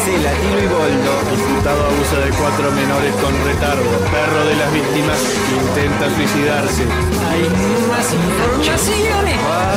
Gisela, Tilo y Boldo. Imputado abusa de 4 menores con retardo. Perro de las víctimas intenta suicidarse. Hay más informaciones.